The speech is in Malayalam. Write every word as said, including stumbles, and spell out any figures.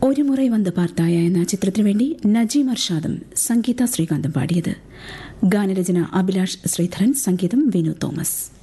ഒരു മുറൈ വന്ന് പാർത്തായ എന്ന ചിത്രത്തിനു വേണ്ടി നജീം അർഷാദും സംഗീത ശ്രീകാന്തും പാടിയത്. ഗാനരചന അഭിലാഷ് ശ്രീധരൻ, സംഗീതം വിനു തോമസ്.